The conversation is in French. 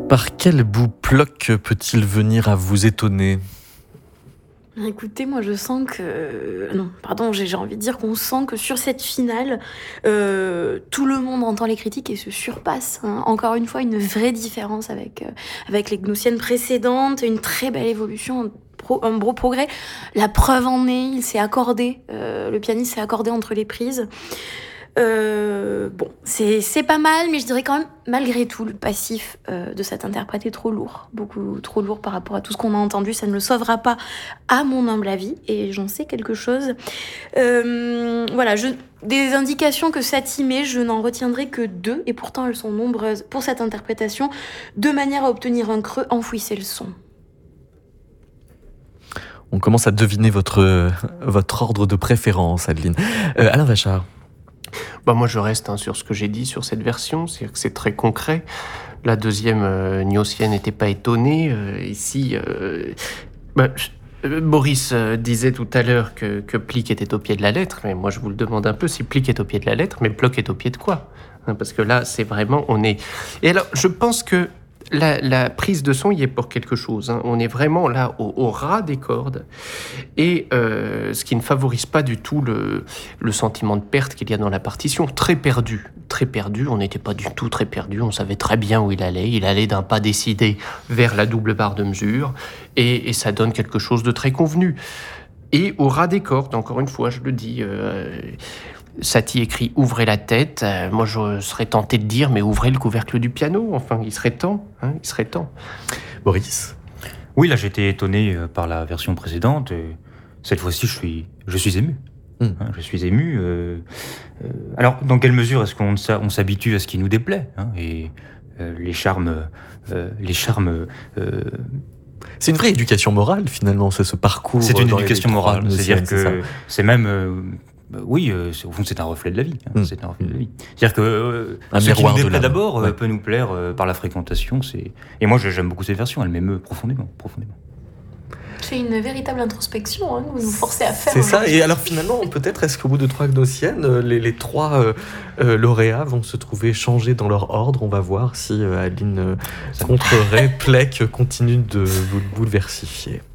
Par quel bout Plock peut-il venir à vous étonner ? Écoutez, moi je sens que... Non, pardon, j'ai envie de dire qu'on sent que sur cette finale, tout le monde entend les critiques et se surpasse. Encore une fois, une vraie différence avec les Gnossiennes précédentes, une très belle évolution, un gros progrès. La preuve en est, il s'est accordé, le pianiste s'est accordé entre les prises. Bon, c'est pas mal, mais je dirais quand même, malgré tout, le passif de cet interprète est trop lourd, beaucoup trop lourd par rapport à tout ce qu'on a entendu. Ça ne le sauvera pas, à mon humble avis, et j'en sais quelque chose. Voilà, des indications que Satie met, je n'en retiendrai que 2, et pourtant elles sont nombreuses pour cette interprétation. 2 manières à obtenir un creux, enfouissez le son. On commence à deviner votre ordre de préférence, Adeline. Alain Vachard. Moi, je reste sur ce que j'ai dit sur cette version, c'est-à-dire que c'est très concret. La deuxième Gnossienne n'était pas étonnée. Ici, Boris disait tout à l'heure que Plick était au pied de la lettre, mais moi je vous le demande un peu si Plick est au pied de la lettre, mais Plock est au pied de quoi ? Parce que là, c'est vraiment, Et alors, je pense que la prise de son y est pour quelque chose. On est vraiment là au ras des cordes. Et ce qui ne favorise pas du tout le sentiment de perte qu'il y a dans la partition. Très perdu. Très perdu. On n'était pas du tout très perdu. On savait très bien où il allait. Il allait d'un pas décidé vers la double barre de mesure. Et ça donne quelque chose de très convenu. Et au ras des cordes, encore une fois, je le dis... Satie écrit « Ouvrez la tête ». Moi, je serais tenté de dire « Mais ouvrez le couvercle du piano ». Enfin, il serait temps. Il serait temps. Boris ? Oui, là, j'étais étonné par la version précédente. Cette fois-ci, je suis ému. Je suis ému. Alors, dans quelle mesure est-ce qu'on s'habitue à ce qui nous déplaît, et les charmes... C'est une vraie éducation morale, finalement, c'est ce parcours. C'est une éducation morale. C'est-à-dire que c'est même... Oui, au fond, c'est un reflet de la vie. C'est un reflet de la vie. C'est-à-dire que ce qui nous déplaît d'abord peut nous plaire par la fréquentation. Et moi, j'aime beaucoup cette version. Elle m'émeut profondément. C'est une véritable introspection, que vous nous forcez à faire. C'est ça. Et alors, finalement, peut-être, est-ce qu'au bout de 3 Gnossiennes, les 3 lauréats vont se trouver changés dans leur ordre ? On va voir si Adeline contrerait, Plock continue de vous bouleversifier.